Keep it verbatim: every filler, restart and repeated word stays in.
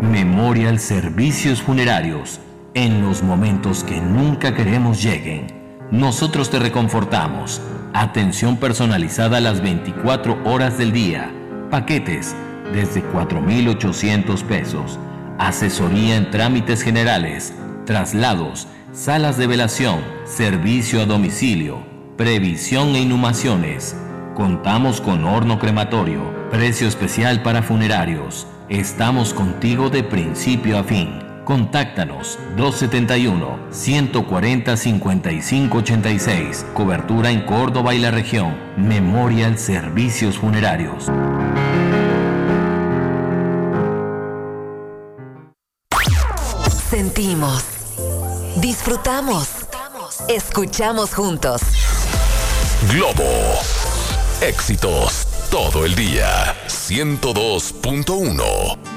Memorial Servicios Funerarios. En los momentos que nunca queremos lleguen, nosotros te reconfortamos. Atención personalizada las veinticuatro horas del día. Paquetes desde cuatro mil ochocientos pesos. Asesoría en trámites generales, traslados, salas de velación, servicio a domicilio, previsión e inhumaciones. Contamos con horno crematorio, precio especial para funerarios. Estamos contigo de principio a fin. Contáctanos dos setenta y uno, ciento cuarenta, cincuenta y cinco ochenta y seis. Cobertura en Córdoba y la región. Memorial Servicios Funerarios. Sentimos, disfrutamos, escuchamos juntos. Globo. Éxitos todo el día. ciento dos punto uno.